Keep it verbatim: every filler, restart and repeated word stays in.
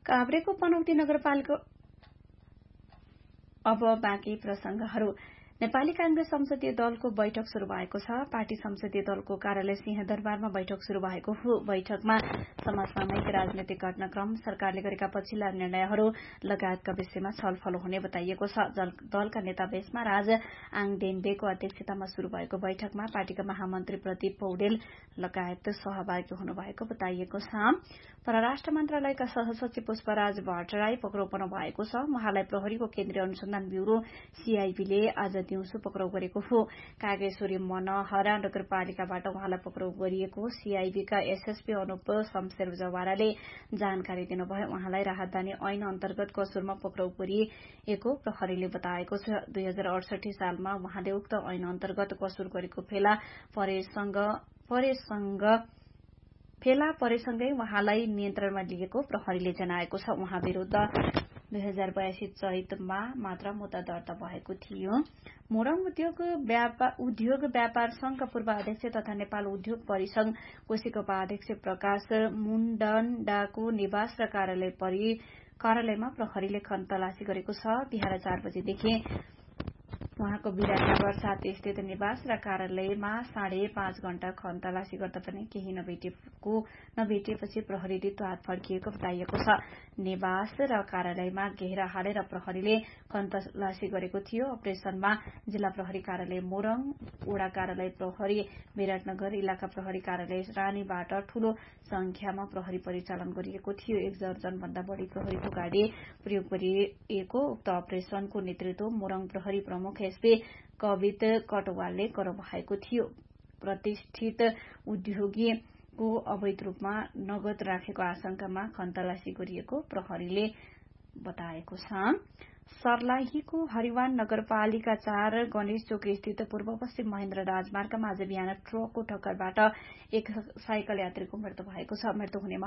काभ्रेको पनौती नगरपालिका अब बाँकी प्रसंगहरू। नेपाली कांग्रेस संसदीय दलको बैठक शुरू भएको छ। पार्टी संसदीय दलको कार्यालय सिंहदरबारमा बैठक शुरू भएको हो। बैठकमा समसामयिक राजनैतिक घटनाक्रम, सरकारले गरेका पछिल्ला निर्णयहरू लगायतका विषयमा छलफल हुने बताइएको छ। दलका नेता बेसमा राज आङडेन्डेको अध्यक्षतामा शुरू भएको बैठकमा पार्टीका महामन्त्री प्रदीप पौडेल लगायत सहभागी हुनुभएको बताइएको छ। परराष्ट्र मन्त्रालयका सहसचिव पुष्पराज भट्टराई पक्राउ पर्नु भएको छ। उहाँलाई प्रहरीको केन्द्रीय अनुसन्धान ब्यूरो सीआईबीले आज दिउँसो पक्राउ गरेको हो। कागेश्वरी मनहरा नगरपालिकाबाट उहाँलाई पक्राउ गरिएको सीआईबीका एसएसपी अनुप शमशेर जवाराले जानकारी दिनुभयो। उहाँलाई राहतदानी ऐन अन्तर्गत कसुरमा पक्राउ गरिएको प्रहरीले बताएको छ। दुई हजार अडसठी सालमा उहाँले उक्त ऐन अन्तर्गत कसुर गरेको फेला परेसँग परेसँग फेला परेसँगै उहाँलाई नियन्त्रणमा लिएको प्रहरीले जनाएको छ। उहाँ विरूद्ध दुई हजार बयासी चैतमा मात्र मुद्दा दर्ता भएको थियो। मोरङ उद्योग व्यापार उद्योग व्यापार संघका पूर्व अध्यक्ष तथा नेपाल उद्योग परिसंघ कोशीका उपाध्यक्ष प्रकाश मुण्डण्डाको निवास र कार्यालय परि कार्यालयमा प्रहरीले खनतलासी गरेको छ। बिहान चार बजेदेखि उहाँको विराटनगर सात स्थित निवास र कार्यालयमा साढे पाँच घण्टा खनतलासी गर्दा पनि केही नभेटेको नभेटिएपछि प्रहरीले हात फर्किएको बताइएको छ। निवास र कार्यालयमा घेरा हालेर प्रहरीले खनतलासी गरेको थियो। अपरेशनमा जिल्ला प्रहरी कार्यालय मोरङ, वडा कार्यालय प्रहरी विराटनगर, इलाका प्रहरी कार्यालय रानीबाट ठूलो संख्यामा प्रहरी परिचालन गरिएको थियो। एक दर्जन भन्दा बढ़ी प्रहरीको गाड़ी प्रयोग गरिएको उक्त अपरेशनको नेतृत्व मोरङ प्रहरी प्रमुख एसपी कवित कटवालले गर्नुभएको थियो। प्रतिष्ठित उद्योगीको अवैध रूपमा नगद राखेको आशंकामा खनतलासी गरिएको प्रहरीले बताएको छ। सर्लाहीको हरिवान नगरपालिका चार गणेश चोक स्थित पूर्व पश्चिम महेन्द्र राजमार्गमा आज बिहान ट्रकको ठक्करबाट एक साइकल यात्रीको मृत्यु भएको छ। मृत्यु हुनेमा